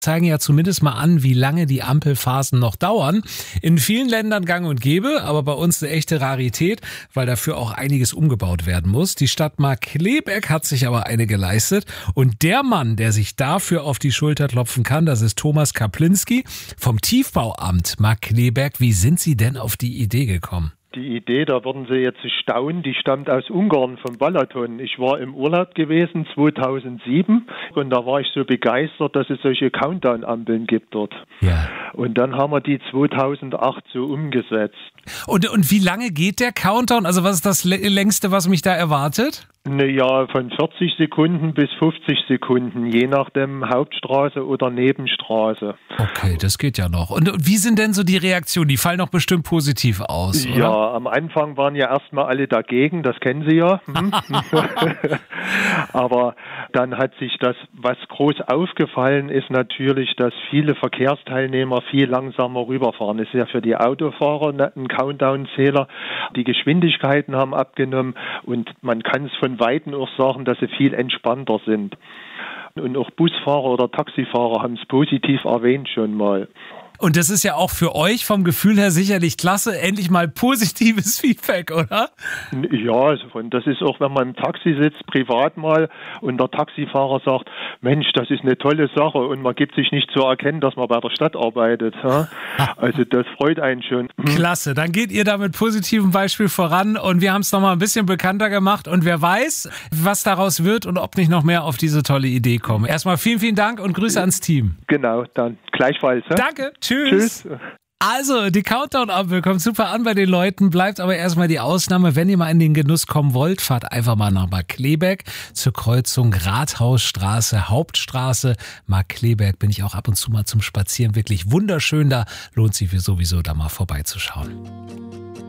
zeigen ja zumindest mal an, wie lange die Ampelphasen noch dauern. In vielen Ländern gang und gäbe, aber bei uns eine echte Rarität, weil dafür auch einiges umgebaut werden muss. Die Stadt Markkleeberg hat sich aber eine geleistet. Und der Mann, der sich dafür auf die Schulter klopfen kann, das ist Thomas Kaplinski vom Tiefbauamt Markkleeberg. Wie sind Sie denn auf die Idee gekommen? Die Idee, da würden Sie jetzt staunen, die stammt aus Ungarn, vom Balaton. Ich war im Urlaub gewesen 2007 und da war ich so begeistert, dass es solche Countdown-Ampeln gibt dort. Ja. Und dann haben wir die 2008 so umgesetzt. Und wie lange geht der Countdown? Also was ist das längste, was mich da erwartet? Naja, von 40 Sekunden bis 50 Sekunden, je nachdem Hauptstraße oder Nebenstraße. Okay, das geht ja noch. Und wie sind denn so die Reaktionen? Die fallen doch bestimmt positiv aus, oder? Ja, am Anfang waren ja erstmal alle dagegen, das kennen Sie ja. Aber dann hat sich das, was groß aufgefallen ist natürlich, dass viele Verkehrsteilnehmer viel langsamer rüberfahren. Das ist ja für die Autofahrer ein Countdown-Zähler. Die Geschwindigkeiten haben abgenommen und man kann es von Weitem auch sagen, dass sie viel entspannter sind. Und auch Busfahrer oder Taxifahrer haben es positiv erwähnt schon mal. Und das ist ja auch für euch vom Gefühl her sicherlich klasse, endlich mal positives Feedback, oder? Ja, und das ist auch, wenn man im Taxi sitzt, privat mal, und der Taxifahrer sagt, Mensch, das ist eine tolle Sache und man gibt sich nicht zu erkennen, dass man bei der Stadt arbeitet. Ja? Also das freut einen schon. Klasse, dann geht ihr da mit positivem Beispiel voran und wir haben es nochmal ein bisschen bekannter gemacht und wer weiß, was daraus wird und ob nicht noch mehr auf diese tolle Idee kommen. Erstmal vielen, vielen Dank und Grüße ans Team. Genau, dann gleichfalls. Ja? Danke. Tschüss. Also, die Countdown-Ampel kommt super an bei den Leuten, bleibt aber erstmal die Ausnahme. Wenn ihr mal in den Genuss kommen wollt, fahrt einfach mal nach Markkleeberg zur Kreuzung Rathausstraße, Hauptstraße. Markkleeberg bin ich auch ab und zu mal zum Spazieren. Wirklich wunderschön, da lohnt sich sowieso da mal vorbeizuschauen.